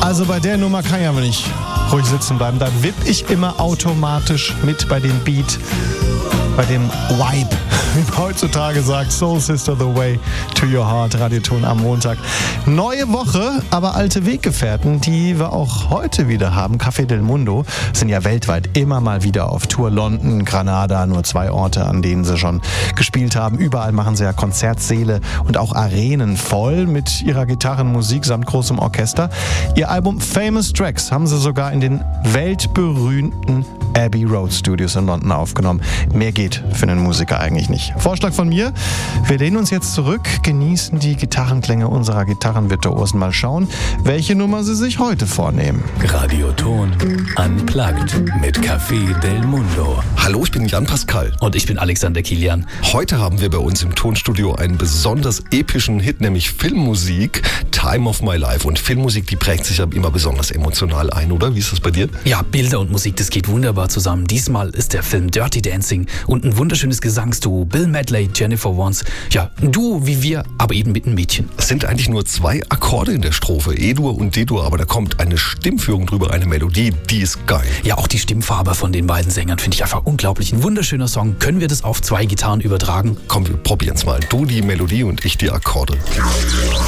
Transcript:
Also bei der Nummer kann ich aber nicht ruhig sitzen bleiben. Da wipp ich immer automatisch mit bei dem Beat, bei dem Vibe, wie man heutzutage sagt. Soul Sister, The Way to Your Heart, Radioton am Montag. Neue Woche, aber alte Weggefährten, die wir auch heute wieder haben. Café del Mundo sind ja weltweit immer mal wieder auf Tour. London, Granada, nur 2 Orte, an denen sie schon gespielt haben. Überall machen sie ja Konzertsäle und auch Arenen voll mit ihrer Gitarrenmusik samt großem Orchester. Ihr Album Famous Tracks haben sie sogar in den weltberühmten Abbey Road Studios in London aufgenommen. Mehr geht für einen Musiker eigentlich nicht. Vorschlag von mir, wir lehnen uns jetzt zurück, genießen die Gitarrenklänge unserer Gitarrenvirtuosen. Mal schauen, welche Nummer sie sich heute vornehmen. Radioton Unplugged mit Café del Mundo. Hallo, ich bin Jan Pascal. Und ich bin Alexander Kilian. Heute haben wir bei uns im Tonstudio einen besonders epischen Hit, nämlich Filmmusik, Time of My Life. Und Filmmusik, die prägt sich ja immer besonders emotional ein, oder? Wie ist das bei dir? Ja, Bilder und Musik, das geht wunderbar zusammen. Diesmal ist der Film Dirty Dancing und ein wunderschönes Gesangsduo. Bill Medley, Jennifer Warnes. Ja, ein Duo wie wir, aber eben mit einem Mädchen. Es sind eigentlich nur 2 Akkorde in der Strophe, E-Dur und D-Dur, aber da kommt eine Stimmführung drüber, eine Melodie, die ist geil. Ja, auch die Stimmfarbe von den beiden Sängern finde ich einfach unglaublich. Ein wunderschöner Song. Können wir das auf 2 Gitarren übertragen? Komm, wir probieren es mal. Du die Melodie und ich die Akkorde.